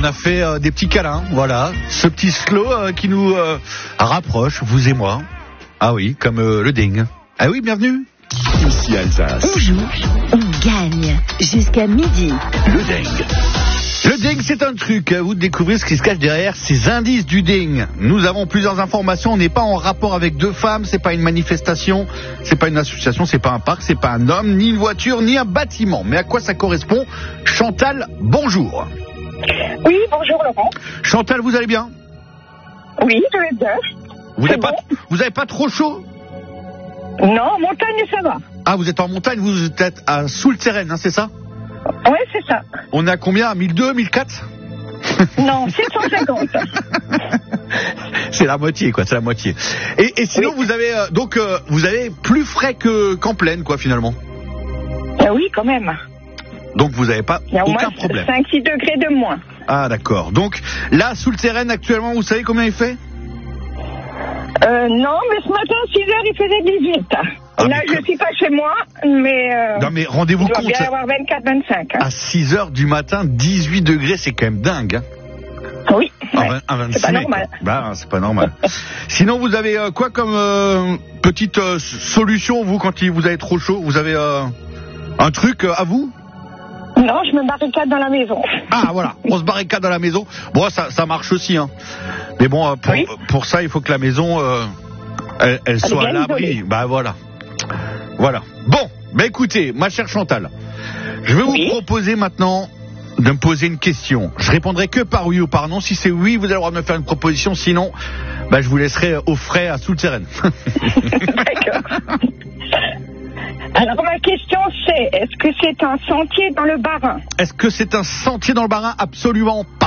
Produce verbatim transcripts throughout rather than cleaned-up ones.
a fait euh, des petits câlins, voilà. Ce petit slow euh, qui nous euh, rapproche, vous et moi. Ah oui, comme euh, le ding. Ah oui, bienvenue. Ici Alsace. On joue, on gagne. Jusqu'à midi. Le ding. Le ding, c'est un truc. Vous découvrez ce qui se cache derrière ces indices du ding. Nous avons plusieurs informations. On n'est pas en rapport avec deux femmes. C'est pas une manifestation. C'est pas une association. C'est pas un parc. C'est pas un homme, ni une voiture, ni un bâtiment. Mais à quoi ça correspond? Chantal, bonjour. Oui, bonjour Laurent. Chantal, vous allez bien? Oui, je vais bien. Vous n'avez bon. pas, vous avez pas trop chaud? Non, montagne, ça va. Ah, vous êtes en montagne. Vous êtes à Soultzeren, hein, c'est ça? Oui, c'est ça. On est à combien? À mille deux, mille quatre? Non, sept cent cinquante. C'est la moitié, quoi, c'est la moitié. Et, et sinon, Oui. vous avez euh, donc euh, vous avez plus frais que qu'en plaine, quoi, finalement. Ah oui, quand même. Donc vous n'avez pas Il y a au aucun moins problème. cinq six degrés de moins. Ah, d'accord. Donc là, sous le terrain actuellement, vous savez combien il fait? Euh, non, mais ce matin, à six heures, il faisait dix-huit. Ah, Là, mais je comme- suis pas chez moi, mais... Euh, Non, mais rendez-vous il doit compte. bien y avoir vingt-quatre vingt-cinq. Hein. À six heures du matin, dix-huit degrés, c'est quand même dingue. Hein. Oui, Un ouais. vingt- un vingt-six c'est pas mai, normal. quoi. Bah, c'est pas normal. Sinon, vous avez euh, quoi comme euh, petite euh, solution, vous, quand il vous avez trop chaud? Vous avez euh, un truc euh, à vous? Non, je me barricade dans la maison. Ah, voilà, on se barricade dans la maison. Bon, ça, ça marche aussi, hein. Mais bon, euh, pour, Oui. pour ça, il faut que la maison, euh, elle, elle soit bien à l'abri. isolée. Bah voilà. Voilà. Bon, bah écoutez, ma chère Chantal, je vais Oui. vous proposer maintenant de me poser une question. Je répondrai que par oui ou par non. Si c'est oui, vous allez le droit de me faire une proposition. Sinon, bah, je vous laisserai au frais à Soultzeren. D'accord. Alors, ma question, c'est, est-ce que c'est un sentier dans le Bas-Rhin? Est-ce que c'est un sentier dans le Bas-Rhin? Absolument pas.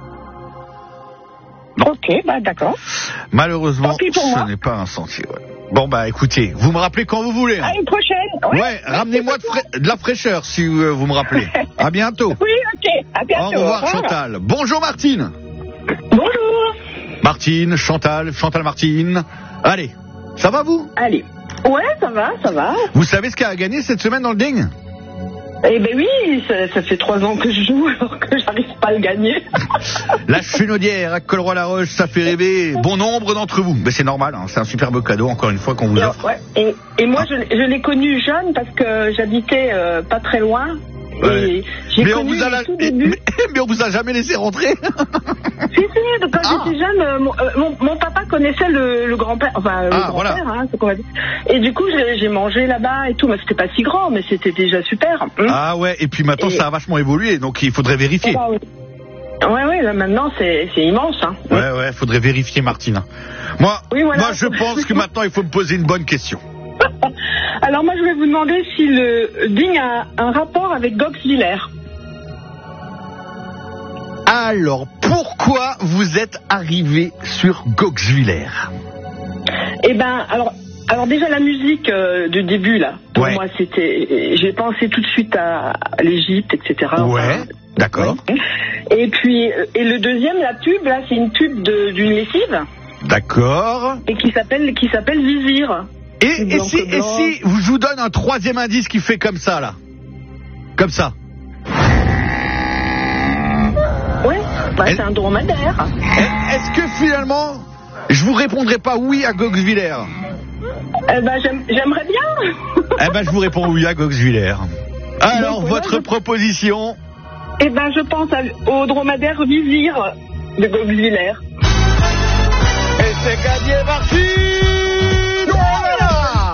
Ok, bah d'accord. Malheureusement, Tant pis pour ce moi. n'est pas un sentier. Ouais. Bon, bah écoutez, vous me rappelez quand vous voulez. Hein. À une prochaine. Ouais, ramenez-moi de, fra- de la fraîcheur si euh, vous me rappelez. À bientôt. Oui, ok. À bientôt. Au revoir Chantal. Bonjour Martine. Bonjour. Martine, Chantal, Chantal Martine. Allez, ça va vous? Allez. Ouais, ça va, ça va. Vous savez ce qu'a à gagner cette semaine dans le ding? Eh ben oui, ça, ça fait trois ans que je joue alors que j'arrive pas à le gagner. La chenaudière à Colroy-la-Roche, ça fait rêver bon nombre d'entre vous. Mais c'est normal, hein, c'est un superbe cadeau encore une fois qu'on vous offre. Ouais. Et, et moi, je, je l'ai connu jeune parce que j'habitais euh, pas très loin. Ouais. Et j'ai Mais on, connu vous a les la- tout mais, début. mais- mais on vous a jamais laissé rentrer. Si, si, donc quand Ah. j'étais jeune, euh, mon, euh, mon, mon papa connaissait le, le grand-père, enfin le Ah, grand-père, voilà. hein, c'est qu'on va dire. Et du coup, j'ai, j'ai mangé là-bas et tout, mais c'était pas si grand, mais c'était déjà super. Hum. Ah ouais, et puis maintenant Et- ça a vachement évolué, donc il faudrait vérifier. Ah, oui. Ouais, ouais, là maintenant c'est, c'est immense. Hein. Ouais, ouais, faudrait vérifier Martine. Moi, Oui, voilà. moi je pense que maintenant il faut me poser une bonne question. Alors moi, je vais vous demander si le ding a un rapport avec Goxwiller. Alors, pourquoi vous êtes arrivé sur Goxwiller? Eh ben, alors, alors déjà la musique euh, du début là, pour Ouais. moi c'était, j'ai pensé tout de suite à, à l'Égypte, et cetera. Ouais, Enfin, d'accord, ouais. Et puis, euh, et le deuxième, la pub là, c'est une pub de, d'une lessive d'accord. et qui s'appelle, qui s'appelle Vizir. Et, et, Blanc si, que et blanc. si je vous donne un troisième indice qui fait comme ça, là? Comme ça. Ouais, bah, Elle- c'est un dromadaire. Est- Est-ce que finalement, je vous répondrai pas oui à Goxwiller? Eh ben, j'aime- j'aimerais bien. Eh ben, je vous réponds oui à Goxwiller. Alors, Donc, voilà, votre je- proposition? Eh ben, je pense à- au dromadaire Vizir de Goxwiller. Et c'est gagné, Martine! Voilà!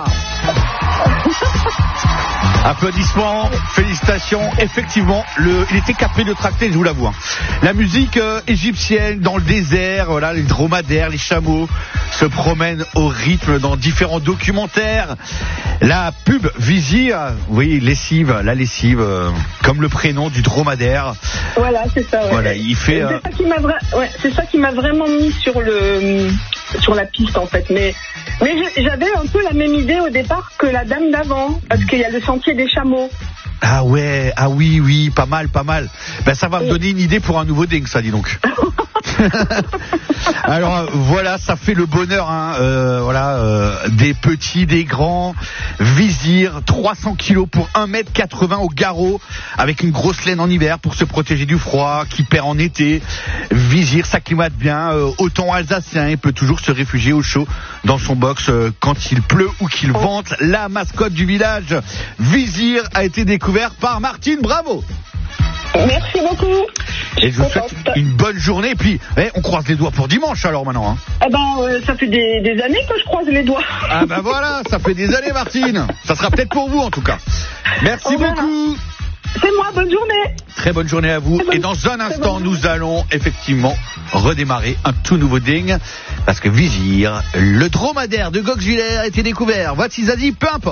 Applaudissements, félicitations. Effectivement, le, il était capé de tracter, je vous l'avoue. hein. La musique euh, égyptienne dans le désert, voilà, les dromadaires, les chameaux se promènent au rythme dans différents documentaires. La pub Vizir, vous voyez, lessive, la lessive, euh, comme le prénom du dromadaire. Voilà, c'est ça. Ouais. Voilà, il fait. euh, C'est ça qui m'a vra- ouais, c'est ça qui m'a vraiment mis sur le sur la piste en fait. Mais mais je- j'avais un peu la même idée au départ que la dame d'avant parce qu'il y a le sentier des chameaux. Ah ouais, ah oui, oui, pas mal, pas mal. Ben ça va me Et- donner une idée pour un nouveau ding, ça, dis donc. Alors voilà, ça fait le bonheur, hein, euh, voilà, euh, des petits, des grands. Vizir, trois cents kilos pour un mètre quatre-vingts au garrot, avec une grosse laine en hiver pour se protéger du froid, qui perd en été. Vizir s'acclimate bien, euh, au temps alsacien, il peut toujours se réfugier au chaud dans son box euh, quand il pleut ou qu'il vente. La mascotte du village, Vizir, a été découvert par Martine, bravo. Merci beaucoup. Et je vous souhaite une bonne journée. Et puis, eh, on croise les doigts pour dimanche alors maintenant. Hein. Eh ben, euh, ça fait des, des années que je croise les doigts. Ah ben voilà, ça fait des années, Martine. Ça sera peut-être pour vous en tout cas. Merci Au revoir. beaucoup. C'est moi, bonne journée. Très bonne journée à vous. Et dans un instant, nous allons effectivement redémarrer un tout nouveau ding. Parce que Vizir, le dromadaire de Gogues-Villers, a été découvert. Voici Zazie, peu importe.